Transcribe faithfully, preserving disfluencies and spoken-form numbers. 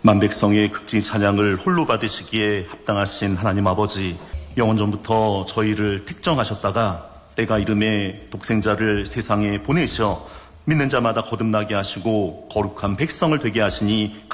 만백성의 극진 찬양을 홀로 받으시기에 합당하신 하나님 아버지, 영원전부터 저희를 택정하셨다가 때가 이름에 독생자를 세상에 보내셔 믿는 자마다 거듭나게 하시고 거룩한 백성을 되게 하시니